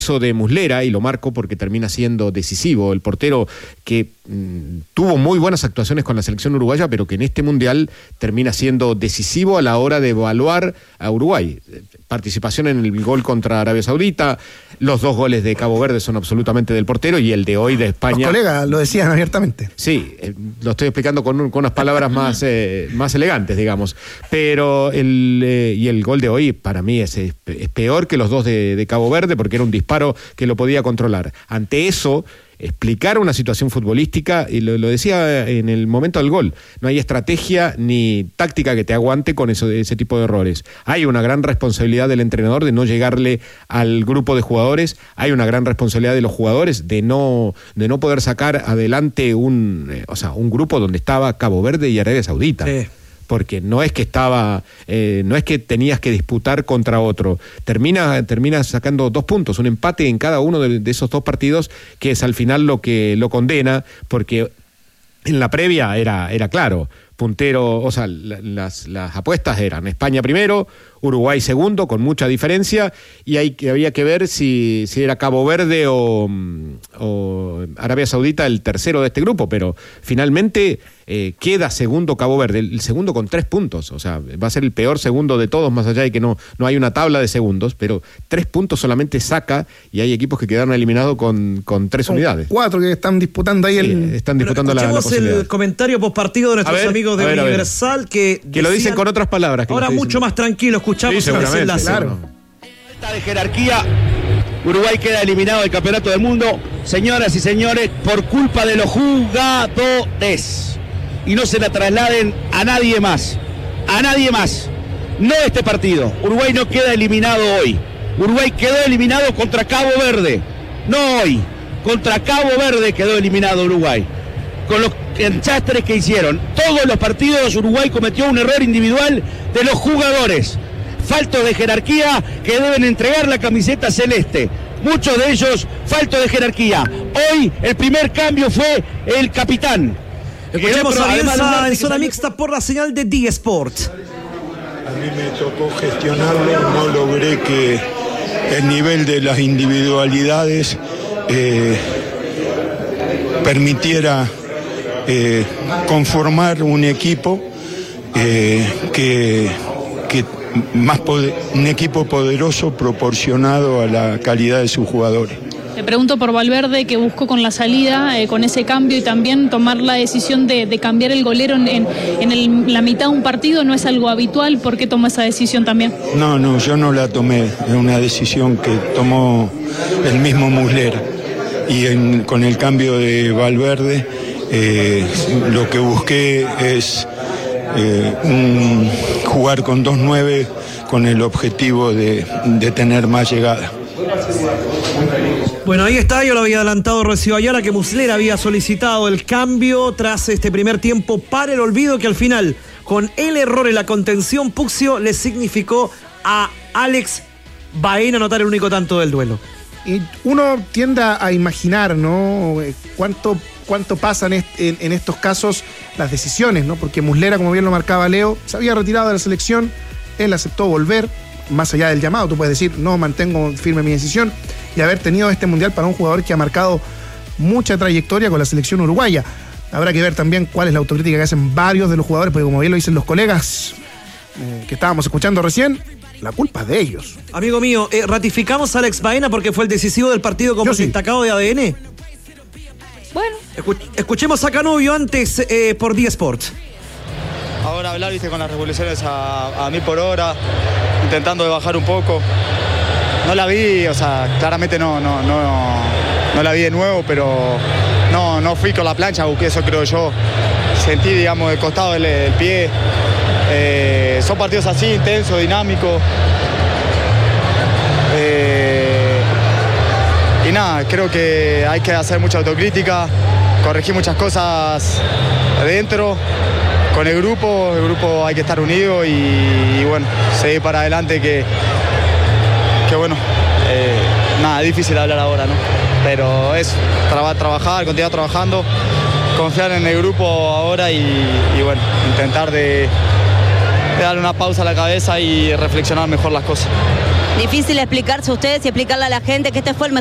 de Muslera, y lo marco porque termina siendo decisivo, el portero que tuvo muy buenas actuaciones con la selección uruguaya, pero que en este Mundial termina siendo decisivo a la hora de evaluar a Uruguay. Participación en el gol contra Arabia Saudita, los 2 goles de Cabo Verde son absolutamente del portero, y el de hoy de España... Los colegas lo decían abiertamente. Sí, lo estoy explicando con unas palabras más elegantes, digamos, pero el gol de hoy para mí es peor que los 2 de Cabo Verde, porque era un disparo que lo podía controlar. Ante eso, explicar una situación futbolística, y lo decía en el momento del gol, no hay estrategia ni táctica que te aguante con ese tipo de errores. Hay una gran responsabilidad del entrenador de no llegarle al grupo de jugadores, hay una gran responsabilidad de los jugadores de no poder sacar adelante un grupo donde estaba Cabo Verde y Arabia Saudita. Sí. Porque no es que no es que tenías que disputar contra otro. Termina sacando 2 puntos, un empate en cada uno de esos 2 partidos, que es al final lo que lo condena, porque en la previa era claro, puntero, o sea, las apuestas eran España primero, Uruguay segundo, con mucha diferencia, y había que ver si era Cabo Verde o Arabia Saudita el tercero de este grupo, pero finalmente queda segundo Cabo Verde, el segundo con 3 puntos, o sea, va a ser el peor segundo de todos, más allá de que no hay una tabla de segundos, pero 3 puntos solamente saca, y hay equipos que quedaron eliminados con 3 unidades. 4 que están disputando ahí están disputando la posibilidad. El comentario postpartido de nuestros amigos de Universal, que lo dicen con otras palabras. Ahora mucho más tranquilo, escuchamos el desenlace. Claro. De jerarquía, Uruguay queda eliminado del campeonato del mundo, señoras y señores, por culpa de los jugadores. Y no se la trasladen a nadie más. No este partido. Uruguay no queda eliminado hoy. Uruguay quedó eliminado contra Cabo Verde. No hoy. Contra Cabo Verde quedó eliminado Uruguay. Con los enchastres que hicieron. Todos los partidos Uruguay cometió un error individual de los jugadores. Faltos de jerarquía que deben entregar la camiseta celeste. Muchos de ellos faltos de jerarquía. Hoy el primer cambio fue el capitán. Escuchemos a Bielsa en zona mixta por la señal de D-Sport. A mí me tocó gestionarlo, no logré que el nivel de las individualidades permitiera conformar un equipo un equipo poderoso proporcionado a la calidad de sus jugadores. Te pregunto por Valverde, que buscó con la salida, con ese cambio, y también tomar la decisión de cambiar el golero en la mitad de un partido. ¿No es algo habitual? ¿Por qué tomó esa decisión también? No, yo no la tomé. Es una decisión que tomó el mismo Muslera. Y con el cambio de Valverde, lo que busqué es jugar con 2-9 con el objetivo de tener más llegada. Bueno, ahí está, yo lo había adelantado Rocío Ayala, que Muslera había solicitado el cambio tras este primer tiempo para el olvido, que al final, con el error en la contención, Puccio le significó a Alex Baena anotar el único tanto del duelo. Y uno tiende a imaginar, ¿no?, cuánto pasan en estos casos las decisiones, ¿no? Porque Muslera, como bien lo marcaba Leo, se había retirado de la selección, él aceptó volver, más allá del llamado, tú puedes decir, no, mantengo firme mi decisión, y haber tenido este Mundial para un jugador que ha marcado mucha trayectoria con la selección uruguaya. Habrá que ver también cuál es la autocrítica que hacen varios de los jugadores, porque como bien lo dicen los colegas que estábamos escuchando recién, la culpa es de ellos. Amigo mío, ¿ratificamos a Alex Baena porque fue el decisivo del partido como destacado de ADN? Bueno. Escuchemos a Canovio antes por D-Sport. Ahora hablar, con las revoluciones a 1000 por hora, intentando de bajar un poco. No la vi, claramente no la vi de nuevo, pero no fui con la plancha, busqué eso, creo yo. Sentí, el costado del pie. Son partidos así, intensos, dinámicos. Y nada, creo que hay que hacer mucha autocrítica, corregir muchas cosas adentro. Con el grupo hay que estar unido y bueno, seguir para adelante, que bueno, nada, difícil hablar ahora, ¿no? Pero es trabajar, continuar trabajando, confiar en el grupo ahora y bueno, intentar de darle una pausa a la cabeza y reflexionar mejor las cosas. Difícil explicarse a ustedes y explicarle a la gente que este fue el mejor